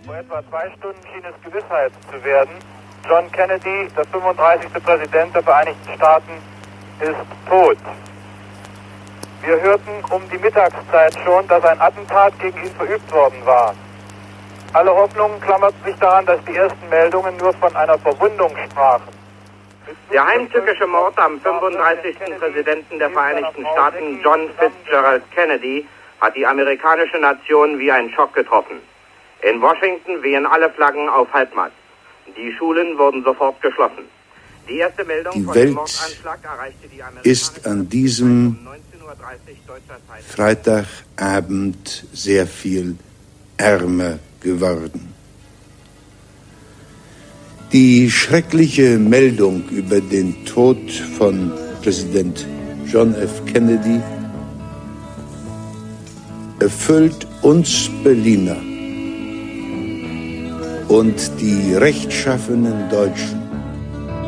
Vor etwa 2 Stunden schien es Gewissheit zu werden. John Kennedy, der 35. Präsident der Vereinigten Staaten, ist tot. Wir hörten um die Mittagszeit schon, dass ein Attentat gegen ihn verübt worden war. Alle Hoffnungen klammerten sich daran, dass die ersten Meldungen nur von einer Verwundung sprachen. Der heimtückische Mord am 35. Präsidenten der Vereinigten Staaten, John Fitzgerald Kennedy, hat die amerikanische Nation wie ein Schock getroffen. In Washington wehen alle Flaggen auf Halbmast. Die Schulen wurden sofort geschlossen. Die erste Meldung Die von Welt dem Mordanschlag erreichte die amerikanische ist an diesem Freitagabend sehr viel ärmer geworden. Die schreckliche Meldung über den Tod von Präsident John F. Kennedy erfüllt uns Berliner und die rechtschaffenen Deutschen